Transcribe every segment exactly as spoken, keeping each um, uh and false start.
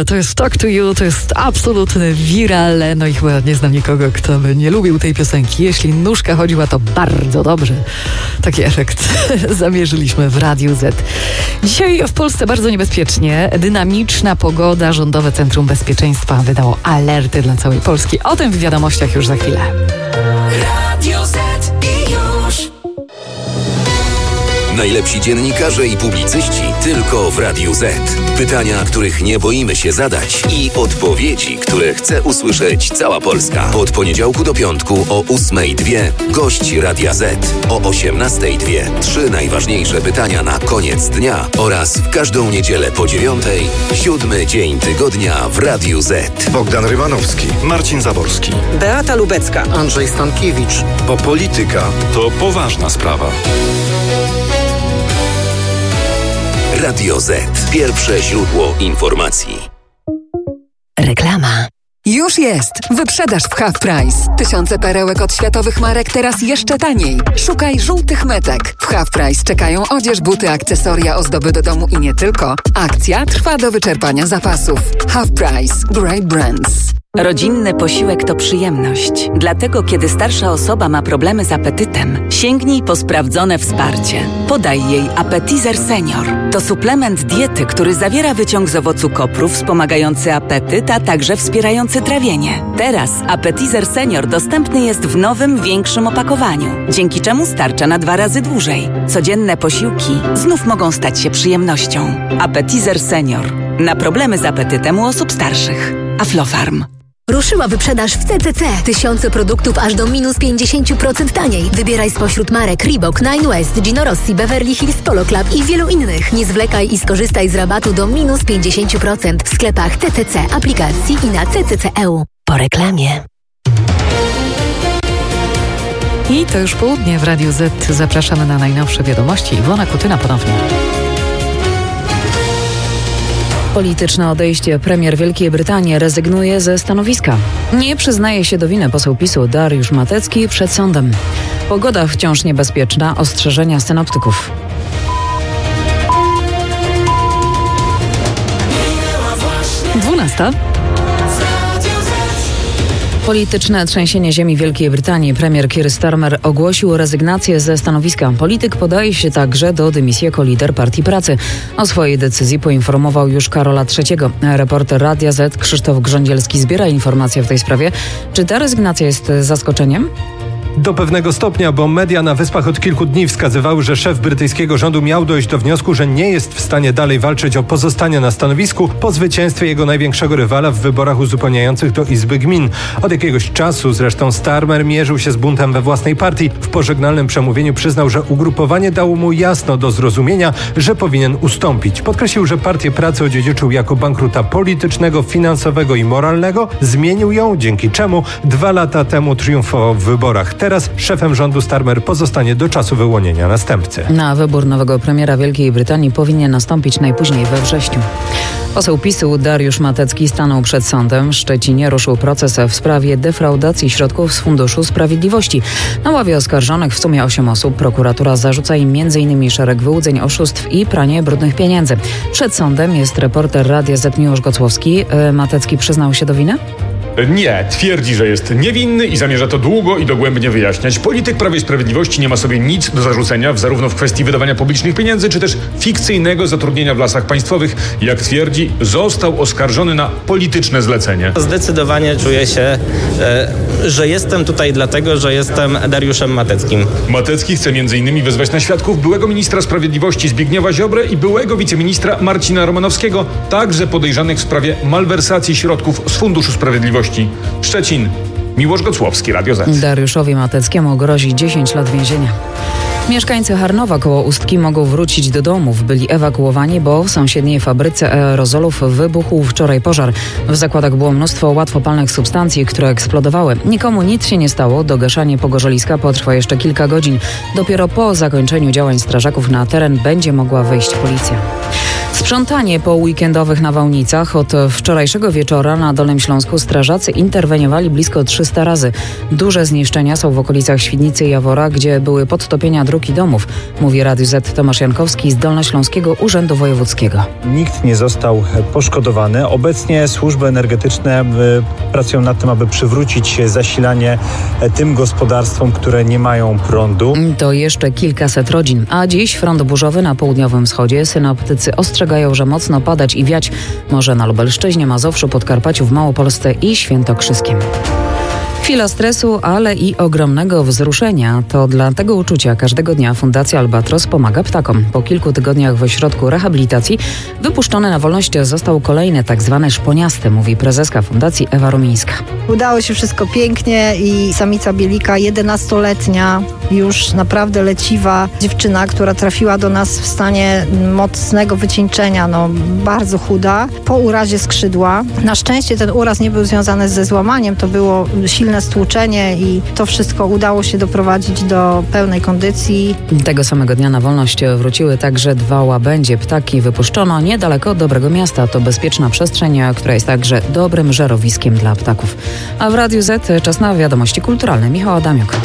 Star, to jest Talk to You, to jest absolutny viral, no i chyba nie znam nikogo, kto by nie lubił tej piosenki. Jeśli nóżka chodziła, to bardzo dobrze. Taki efekt zamierzyliśmy w Radiu Z. Dzisiaj w Polsce bardzo niebezpiecznie, dynamiczna pogoda, Rządowe Centrum Bezpieczeństwa wydało alerty dla całej Polski. O tym w wiadomościach już za chwilę. Radio Z i już. Najlepsi dziennikarze i publicyści tylko w Radiu Z. Pytania, których nie boimy się zadać i odpowiedzi, które chce usłyszeć cała Polska. Od poniedziałku do piątku o ósmej dwie gość Radia Z. O osiemnastej dwie trzy najważniejsze pytania na koniec dnia oraz w każdą niedzielę po dziewiątej siódmy dzień tygodnia w Radiu Z. Bogdan Rymanowski, Marcin Zaborski, Beata Lubecka, Andrzej Stankiewicz, bo polityka to poważna sprawa. Radio Z. Pierwsze źródło informacji. Reklama. Już jest! Wyprzedaż w Half Price. Tysiące perełek od światowych marek teraz jeszcze taniej. Szukaj żółtych metek. W Half Price czekają odzież, buty, akcesoria, ozdoby do domu i nie tylko. Akcja trwa do wyczerpania zapasów. Half Price. Great Brands. Rodzinny posiłek to przyjemność. Dlatego, kiedy starsza osoba ma problemy z apetytem, sięgnij po sprawdzone wsparcie. Podaj jej Appetizer Senior. To suplement diety, który zawiera wyciąg z owocu kopru, wspomagający apetyt, a także wspierający trawienie. Teraz Appetizer Senior dostępny jest w nowym, większym opakowaniu, dzięki czemu starcza na dwa razy dłużej. Codzienne posiłki znów mogą stać się przyjemnością. Appetizer Senior. Na problemy z apetytem u osób starszych. Aflofarm. Ruszyła wyprzedaż w C C C. Tysiące produktów aż do minus pięćdziesiąt procent taniej. Wybieraj spośród marek Reebok, Nine West, Gino Rossi, Beverly Hills Polo Club i wielu innych. Nie zwlekaj i skorzystaj z rabatu do minus pięćdziesiąt procent w sklepach C C C, aplikacji i na c c c kropka e u. Po reklamie. I to już południe w Radiu Z. Zapraszamy na najnowsze wiadomości. Iwona Kutyna ponownie. Polityczne odejście. Premier Wielkiej Brytanii rezygnuje ze stanowiska. Nie przyznaje się do winy poseł PiSu Dariusz Matecki przed sądem. Pogoda wciąż niebezpieczna. Ostrzeżenia synoptyków. dwunasta. Polityczne trzęsienie ziemi w Wielkiej Brytanii. Premier Keir Starmer ogłosił rezygnację ze stanowiska. Polityk podaje się także do dymisji jako lider Partii Pracy. O swojej decyzji poinformował już Karola trzeciego. Reporter Radia Z Krzysztof Grządzielski zbiera informacje w tej sprawie. Czy ta rezygnacja jest zaskoczeniem? Do pewnego stopnia, bo media na Wyspach od kilku dni wskazywały, że szef brytyjskiego rządu miał dojść do wniosku, że nie jest w stanie dalej walczyć o pozostanie na stanowisku po zwycięstwie jego największego rywala w wyborach uzupełniających do Izby Gmin. Od jakiegoś czasu zresztą Starmer mierzył się z buntem we własnej partii. W pożegnalnym przemówieniu przyznał, że ugrupowanie dało mu jasno do zrozumienia, że powinien ustąpić. Podkreślił, że Partię Pracy odziedziczył jako bankruta politycznego, finansowego i moralnego. Zmienił ją, dzięki czemu dwa lata temu triumfował w wyborach. Teraz szefem rządu Starmer pozostanie do czasu wyłonienia następcy. Na wybór nowego premiera Wielkiej Brytanii powinien nastąpić najpóźniej we wrześniu. Poseł PiSu Dariusz Matecki stanął przed sądem. W Szczecinie ruszył proces w sprawie defraudacji środków z Funduszu Sprawiedliwości. Na ławie oskarżonych w sumie osiem osób. Prokuratura zarzuca im między innymi szereg wyłudzeń, oszustw i pranie brudnych pieniędzy. Przed sądem jest reporter Radia Z Miłosz Gocłowski. Matecki przyznał się do winy? Nie, twierdzi, że jest niewinny i zamierza to długo i dogłębnie wyjaśniać. Polityk Prawa i Sprawiedliwości nie ma sobie nic do zarzucenia w zarówno w kwestii wydawania publicznych pieniędzy, czy też fikcyjnego zatrudnienia w Lasach Państwowych. Jak twierdzi, został oskarżony na polityczne zlecenie. Zdecydowanie czuję się, e, że jestem tutaj dlatego, że jestem Dariuszem Mateckim. Matecki chce między innymi wezwać na świadków byłego ministra sprawiedliwości Zbigniewa Ziobrę i byłego wiceministra Marcina Romanowskiego, także podejrzanych w sprawie malwersacji środków z Funduszu Sprawiedliwości. Szczecin. Miłosz Gocłowski, Radio Z. Dariuszowi Mateckiemu grozi dziesięć lat więzienia. Mieszkańcy Harnowa koło Ustki mogą wrócić do domów. Byli ewakuowani, bo w sąsiedniej fabryce aerozolów wybuchł wczoraj pożar. W zakładach było mnóstwo łatwopalnych substancji, które eksplodowały. Nikomu nic się nie stało. Dogaszanie pogorzeliska potrwa jeszcze kilka godzin. Dopiero po zakończeniu działań strażaków na teren będzie mogła wejść policja. Sprzątanie po weekendowych nawałnicach. Od wczorajszego wieczora na Dolnym Śląsku strażacy interweniowali blisko trzysta trzysta razy. Duże zniszczenia są w okolicach Świdnicy i Jawora, gdzie były podtopienia dróg i domów, mówi Radiu Z Tomasz Jankowski z Dolnośląskiego Urzędu Wojewódzkiego. Nikt nie został poszkodowany. Obecnie służby energetyczne pracują nad tym, aby przywrócić zasilanie tym gospodarstwom, które nie mają prądu. To jeszcze kilkaset rodzin. A dziś front burzowy na południowym wschodzie. Synoptycy ostrzegają, że mocno padać i wiać może na Lubelszczyźnie, Mazowszu, Podkarpaciu, w Małopolsce i Świętokrzyskiem. Chwila stresu, ale i ogromnego wzruszenia. To dla tego uczucia każdego dnia Fundacja Albatros pomaga ptakom. Po kilku tygodniach w ośrodku rehabilitacji wypuszczony na wolność został kolejny tak zwany szponiasty, mówi prezeska Fundacji Ewa Rumińska. Udało się wszystko pięknie i samica bielika, jedenastoletnia, już naprawdę leciwa dziewczyna, która trafiła do nas w stanie mocnego wycieńczenia, no bardzo chuda, po urazie skrzydła. Na szczęście ten uraz nie był związany ze złamaniem, to było silne stłuczenie i to wszystko udało się doprowadzić do pełnej kondycji. Tego samego dnia na wolność wróciły także dwa łabędzie. Ptaki wypuszczono niedaleko od Dobrego Miasta. To bezpieczna przestrzeń, która jest także dobrym żerowiskiem dla ptaków. A w Radiu Z czas na wiadomości kulturalne. Michał Adamiuk.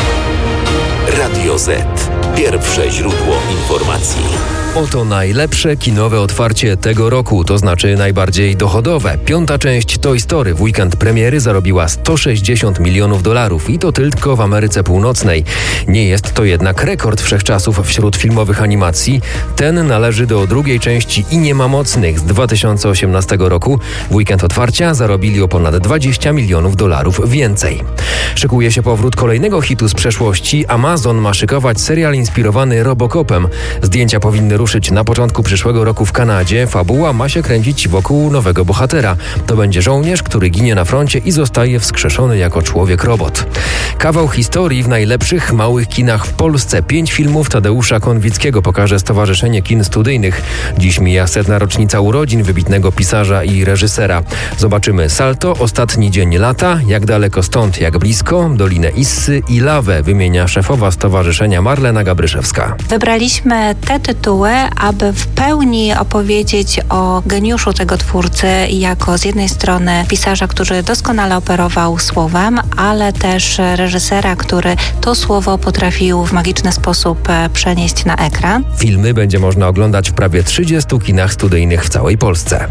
Radio Z. Pierwsze źródło informacji. Oto najlepsze kinowe otwarcie tego roku, to znaczy najbardziej dochodowe. Piąta część Toy Story w weekend premiery zarobiła sto sześćdziesiąt milionów dolarów i to tylko w Ameryce Północnej. Nie jest to jednak rekord wszechczasów wśród filmowych animacji. Ten należy do drugiej części I nie ma mocnych z dwa tysiące osiemnastego roku. W weekend otwarcia zarobili o ponad dwadzieścia milionów dolarów więcej. Szykuje się powrót kolejnego hitu z przeszłości. Amazon ma szykować serial inspirowany Robocopem. Zdjęcia powinny ruszyć na początku przyszłego roku w Kanadzie. Fabuła ma się kręcić wokół nowego bohatera. To będzie żołnierz, który ginie na froncie i zostaje wskrzeszony jako człowiek-robot. Kawał historii w najlepszych małych kinach w Polsce. Pięć filmów Tadeusza Konwickiego pokaże Stowarzyszenie Kin Studyjnych. Dziś mija setna rocznica urodzin wybitnego pisarza i reżysera. Zobaczymy Salto, Ostatni dzień lata, Jak daleko stąd, jak blisko, Dolinę Issy i Lawę, wymienia szefowa stowarzyszenia Marlena Gabryszewska. Wybraliśmy te tytuły, aby w pełni opowiedzieć o geniuszu tego twórcy jako z jednej strony pisarza, który doskonale operował słowem, ale też reżysera, który to słowo potrafił w magiczny sposób przenieść na ekran. Filmy będzie można oglądać w prawie trzydziestu kinach studyjnych w całej Polsce.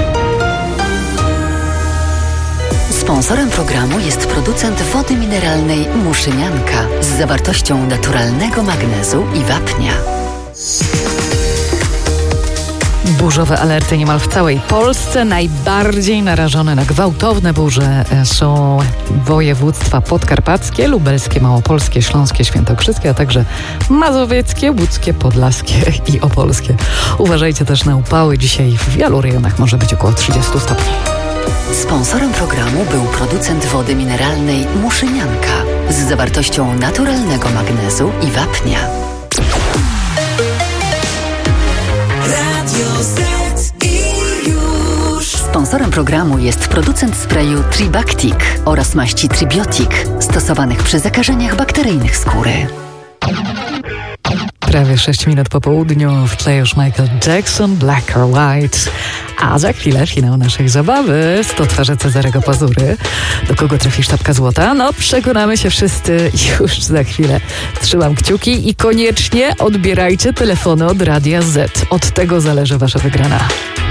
Sponsorem programu jest producent wody mineralnej Muszynianka z zawartością naturalnego magnezu i wapnia. Burzowe alerty niemal w całej Polsce. Najbardziej narażone na gwałtowne burze są województwa podkarpackie, lubelskie, małopolskie, śląskie, świętokrzyskie, a także mazowieckie, łódzkie, podlaskie i opolskie. Uważajcie też na upały. Dzisiaj w wielu rejonach może być około trzydziestu stopni. Sponsorem programu był producent wody mineralnej Muszynianka z zawartością naturalnego magnezu i wapnia. Radio Z i już. Sponsorem programu jest producent sprayu Tribactic oraz maści Tribiotic stosowanych przy zakażeniach bakteryjnych skóry. Prawie sześć minut po południu, w tle już Michael Jackson, Black or White. A za chwilę finał naszej zabawy. sto twarzy Cezarego Pazury. Do kogo trafi sztabka złota? No, przekonamy się wszyscy już za chwilę. Trzymam kciuki i koniecznie odbierajcie telefony od Radia Z. Od tego zależy wasza wygrana.